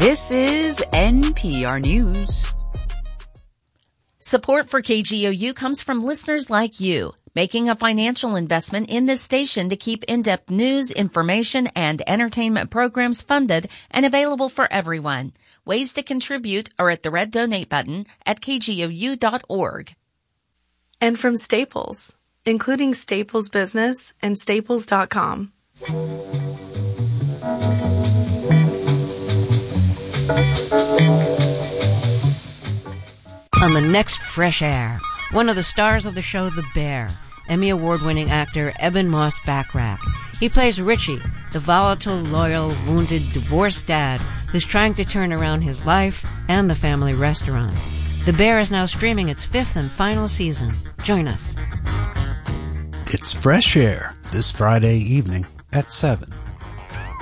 This is NPR News. Support for KGOU comes from listeners like you, making a financial investment in this station to keep in-depth news, information, and entertainment programs funded and available for everyone. Ways to contribute are at the red donate button at kgou.org. And from Staples, including Staples Business and Staples.com. On the next Fresh Air, one of the stars of the show The Bear, Emmy Award-winning actor Eben Moss-Backrack. He plays Richie, the volatile, loyal, wounded, divorced dad who's trying to turn around his life and the family restaurant. The Bear is now streaming its 5th and final season. Join us. It's Fresh Air this Friday evening at 7.